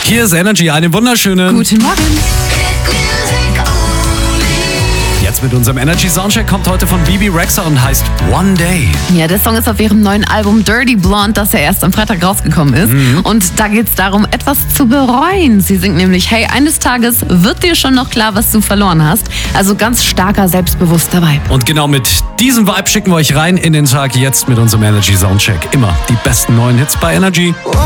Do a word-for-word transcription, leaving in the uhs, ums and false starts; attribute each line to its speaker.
Speaker 1: Hier ist Energy, einen wunderschönen
Speaker 2: Guten Morgen.
Speaker 1: Jetzt mit unserem Energy Soundcheck kommt heute von Bebe Rexha und heißt One Day.
Speaker 2: Ja, der Song ist auf ihrem neuen Album Dirty Blonde, das ja erst am Freitag rausgekommen ist. Mhm. Und da geht es darum, etwas zu bereuen. Sie singt nämlich, hey, eines Tages wird dir schon noch klar, was du verloren hast. Also ganz starker, selbstbewusster Vibe.
Speaker 1: Und genau mit diesem Vibe schicken wir euch rein in den Tag jetzt mit unserem Energy Soundcheck. Immer die besten neuen Hits bei Energy.